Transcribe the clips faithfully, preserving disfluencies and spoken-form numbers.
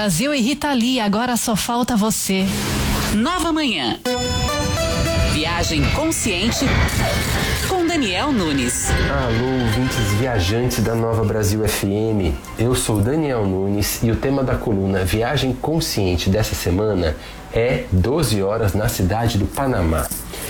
Brasil e Rita Lee, agora só falta você. Nova Manhã. Viagem consciente com Daniel Nunes. Alô, ouvintes viajantes da Nova Brasil F M. Eu sou Daniel Nunes e o tema da coluna Viagem Consciente dessa semana é doze horas na cidade do Panamá.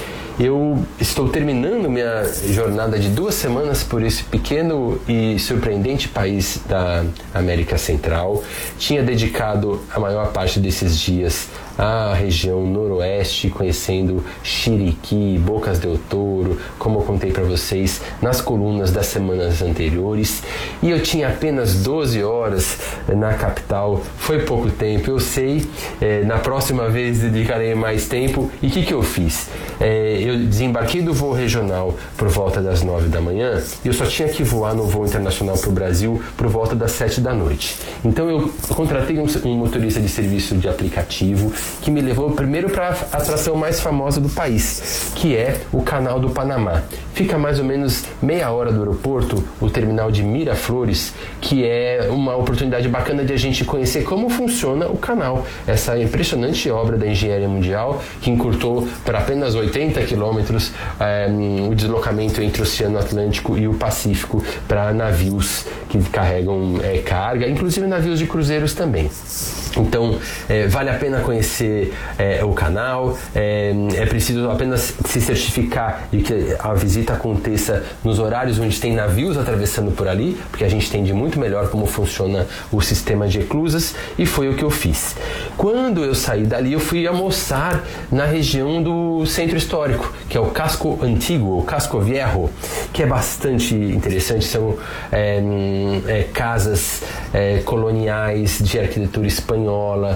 Eu estou terminando minha jornada de duas semanas por esse pequeno e surpreendente país da América Central. Tinha dedicado a maior parte desses dias à região noroeste, conhecendo Chiriquí, Bocas del Toro, como eu contei para vocês nas colunas das semanas anteriores. E eu tinha apenas doze horas na capital. Foi pouco tempo, eu sei. É, na próxima vez dedicarei mais tempo. E o que, que eu fiz? É, eu desembarquei do voo regional por volta das nove da manhã e eu só tinha que voar no voo internacional para o Brasil por volta das sete da noite. Então eu contratei um, um motorista de serviço de aplicativo que me levou primeiro para a atração mais famosa do país, que é o Canal do Panamá. Fica mais ou menos meia hora do aeroporto, o terminal de Miraflores, que é uma oportunidade bacana de a gente conhecer como funciona o canal. Essa impressionante obra da engenharia mundial que encurtou para apenas oitenta quilômetros é, o deslocamento entre o Oceano Atlântico e o Pacífico para navios que carregam é, carga, inclusive navios de cruzeiros também. Então, é, vale a pena conhecer é, o canal, é, é preciso apenas se certificar de que a visita aconteça nos horários onde tem navios atravessando por ali, porque a gente entende muito melhor como funciona o sistema de eclusas, e foi o que eu fiz. Quando eu saí dali, eu fui almoçar na região do centro histórico, que é o Casco Antigo, o Casco Viejo, que é bastante interessante. São é, é, casas é, coloniais de arquitetura espanhola,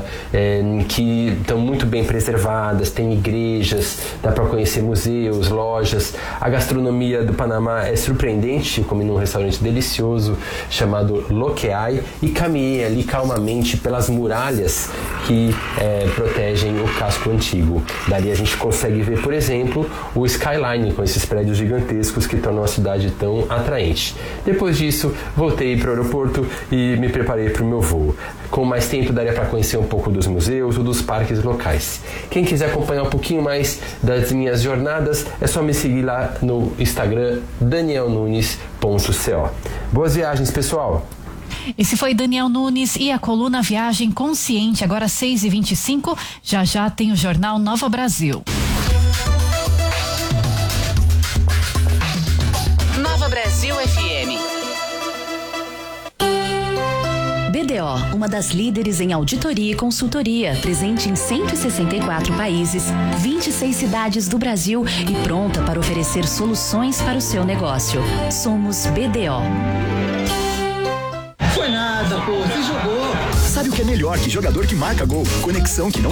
É, que estão muito bem preservadas, tem igrejas, dá para conhecer museus, lojas. A gastronomia do Panamá é surpreendente. Eu comi num restaurante delicioso chamado Lo Que Hay e caminhei ali calmamente pelas muralhas que é, protegem o casco antigo. Dali a gente consegue ver, por exemplo, o skyline com esses prédios gigantescos que tornam a cidade tão atraente. Depois disso, voltei para o aeroporto e me preparei para o meu voo. Com mais tempo daria para conhecer um pouco dos museus ou dos parques locais. Quem quiser acompanhar um pouquinho mais das minhas jornadas, é só me seguir lá no Instagram, daniel nunes ponto co. Boas viagens, pessoal! Esse foi Daniel Nunes e a coluna Viagem Consciente, agora seis e vinte e cinco, já já tem o Jornal Nova Brasil. Nova Brasil F M. B D O, uma das líderes em auditoria e consultoria, presente em cento e sessenta e quatro países, vinte e seis cidades do Brasil e pronta para oferecer soluções para o seu negócio. Somos B D O. Foi nada, pô, você jogou. Sabe o que é melhor que jogador que marca gol? Conexão que não